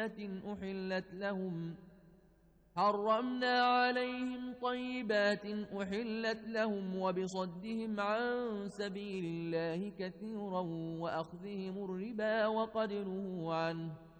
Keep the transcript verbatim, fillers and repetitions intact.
أحلت لهم حرمنا عليهم طيبات أحلت لهم وبصدهم عن سبيل الله كثيرا وأخذهم الربا وقد نهوا عنه